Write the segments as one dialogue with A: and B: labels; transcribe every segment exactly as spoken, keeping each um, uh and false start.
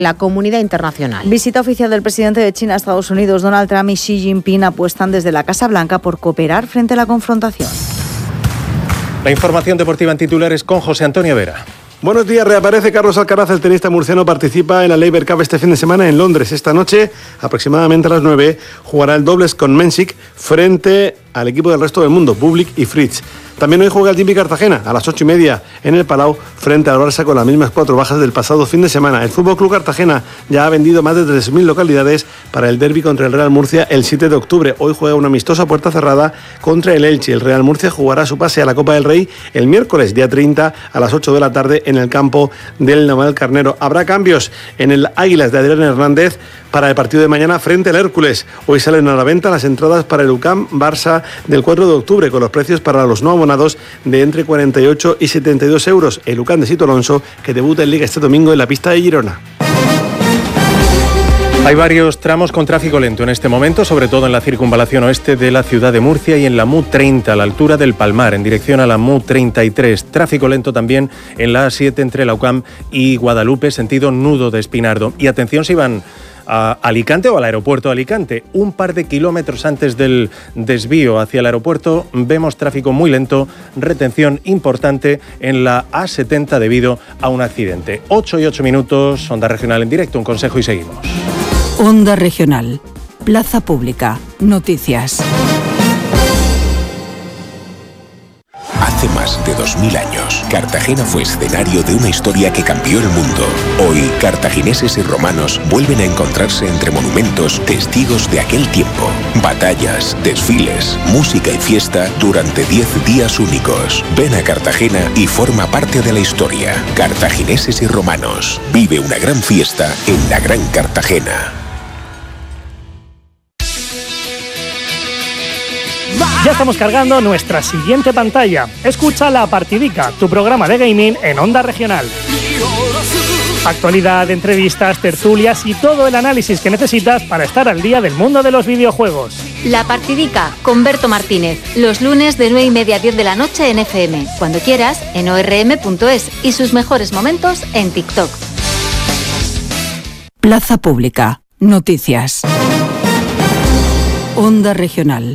A: la comunidad internacional.
B: Visita oficial del presidente de China a Estados Unidos. Donald Trump y Xi Jinping apuestan desde la Casa Blanca por cooperar frente a la confrontación.
C: La información deportiva en titulares con José Antonio Vera.
D: Buenos días, reaparece Carlos Alcaraz, el tenista murciano participa en la Laver Cup este fin de semana en Londres. Esta noche, aproximadamente a las nueve, jugará el dobles con Mensik frente al equipo del resto del mundo, Bublik y Fritz. También hoy juega el Jimmy Cartagena a las ocho y media en el Palau frente al Barça con las mismas cuatro bajas del pasado fin de semana. El Fútbol Club Cartagena ya ha vendido más de tres mil localidades para el derbi contra el Real Murcia el siete de octubre. Hoy juega una amistosa puerta cerrada contra el Elche. El Real Murcia jugará su pase a la Copa del Rey el miércoles, día treinta, a las ocho de la tarde en el campo del Naval Carnero. Habrá cambios en el Águilas de Adrián Hernández para el partido de mañana frente al Hércules. Hoy salen a la venta las entradas para el U C A M Barça del cuatro de octubre con los precios para los no abonados de entre cuarenta y ocho y setenta y dos euros. El U C A M de Sito Alonso, que debuta en Liga este domingo en la pista de Girona.
C: Hay varios tramos con tráfico lento en este momento, sobre todo en la circunvalación oeste de la ciudad de Murcia y en la M U treinta, a la altura del Palmar, en dirección a la M U treinta y tres. Tráfico lento también en la A siete entre la U C A M y Guadalupe, sentido Nudo de Espinardo. Y atención si van a Alicante o al aeropuerto de Alicante. Un par de kilómetros antes del desvío hacia el aeropuerto vemos tráfico muy lento, retención importante en la A setenta debido a un accidente. ocho y ocho minutos, Onda Regional en directo, un consejo y seguimos.
E: Onda Regional, Plaza Pública, Noticias.
F: Hace más de dos mil años, Cartagena fue escenario de una historia que cambió el mundo. Hoy, cartagineses y romanos vuelven a encontrarse entre monumentos, testigos de aquel tiempo. Batallas, desfiles, música y fiesta durante diez días únicos. Ven a Cartagena y forma parte de la historia. Cartagineses y romanos. Vive una gran fiesta en la Gran Cartagena.
G: Ya estamos cargando nuestra siguiente pantalla. Escucha La Partidica, tu programa de gaming en Onda Regional. Actualidad, entrevistas, tertulias y todo el análisis que necesitas para estar al día del mundo de los videojuegos.
H: La Partidica, con Berto Martínez, los lunes de nueve y media a diez de la noche en F M, cuando quieras, en o r m punto es y sus mejores momentos en TikTok.
E: Plaza Pública, Noticias. Onda Regional.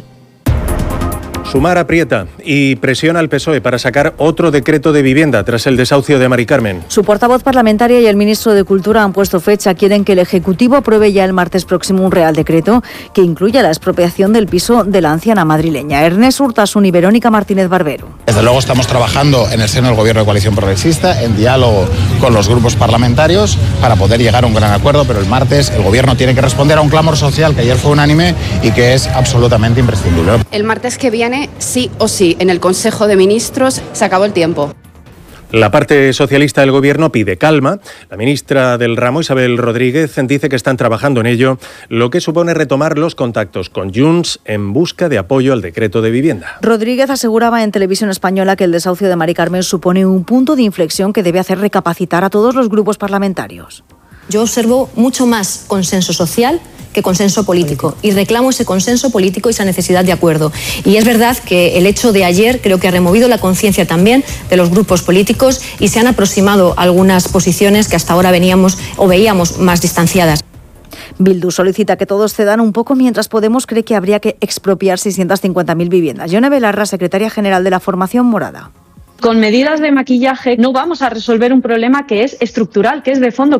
C: Sumar aprieta y presiona al P S O E para sacar otro decreto de vivienda tras el desahucio de Mari Carmen.
B: Su portavoz parlamentaria y el ministro de Cultura han puesto fecha. Quieren que el Ejecutivo apruebe ya el martes próximo un real decreto que incluya la expropiación del piso de la anciana madrileña. Ernest Urtasun y Verónica Martínez Barbero.
I: Desde luego estamos trabajando en el seno del Gobierno de Coalición Progresista, en diálogo con los grupos parlamentarios para poder llegar a un gran acuerdo, pero el martes el Gobierno tiene que responder a un clamor social que ayer fue unánime y que es absolutamente imprescindible.
J: El martes que viene, sí o sí, en el Consejo de Ministros se acabó el tiempo.
C: La parte socialista del Gobierno pide calma. La ministra del ramo, Isabel Rodríguez, dice que están trabajando en ello, lo que supone retomar los contactos con Junts en busca de apoyo al decreto de vivienda.
B: Rodríguez aseguraba en Televisión Española que el desahucio de Mari Carmen supone un punto de inflexión que debe hacer recapacitar a todos los grupos parlamentarios.
K: Yo observo mucho más consenso social que consenso político y reclamo ese consenso político y esa necesidad de acuerdo. Y es verdad que el hecho de ayer creo que ha removido la conciencia también de los grupos políticos y se han aproximado algunas posiciones que hasta ahora veníamos o veíamos más distanciadas.
B: Bildu solicita que todos cedan un poco, mientras Podemos cree que habría que expropiar seiscientas cincuenta mil viviendas. Yone Belarra, secretaria general de la Formación Morada.
L: Con medidas de maquillaje no vamos a resolver un problema que es estructural, que es de fondo.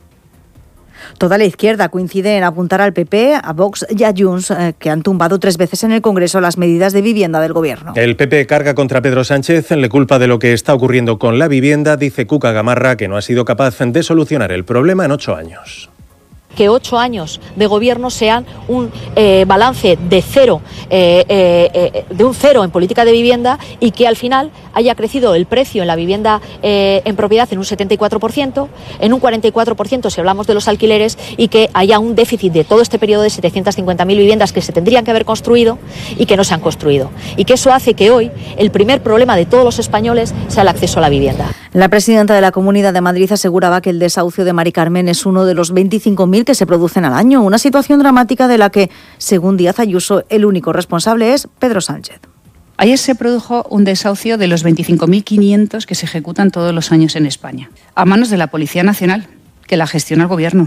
B: Toda la izquierda coincide en apuntar al P P, a Vox y a Junts, eh, que han tumbado tres veces en el Congreso las medidas de vivienda del Gobierno.
C: El P P carga contra Pedro Sánchez, le culpa de lo que está ocurriendo con la vivienda. Dice Cuca Gamarra que no ha sido capaz de solucionar el problema en ocho años.
M: Que ocho años de gobierno sean un eh, balance de cero, eh, eh, de un cero en política de vivienda y que al final haya crecido el precio en la vivienda eh, en propiedad en un setenta y cuatro por ciento, en un cuarenta y cuatro por ciento si hablamos de los alquileres y que haya un déficit de todo este periodo de setecientas cincuenta mil viviendas que se tendrían que haber construido y que no se han construido. Y que eso hace que hoy el primer problema de todos los españoles sea el acceso a la vivienda.
B: La presidenta de la Comunidad de Madrid aseguraba que el desahucio de Mari Carmen es uno de los veinticinco mil que se producen al año, una situación dramática de la que, según Díaz Ayuso, el único responsable es Pedro Sánchez.
N: Ayer se produjo un desahucio de los veinticinco mil quinientos que se ejecutan todos los años en España, a manos de la Policía Nacional, que la gestiona el Gobierno.